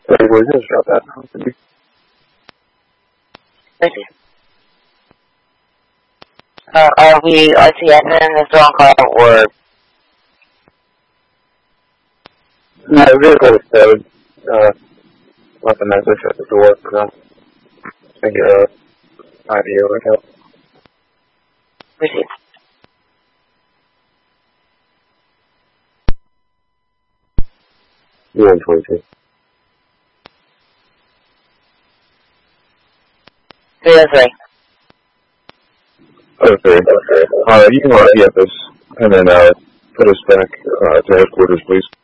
Hey, we're just about that. Thank you. Are we IT admin this phone call or? No, the vehicle is towed. Left a message at the door for them. I think idea would help. Received. You're in 22. 303. Okay. You can RTF us and then put us back to headquarters, please.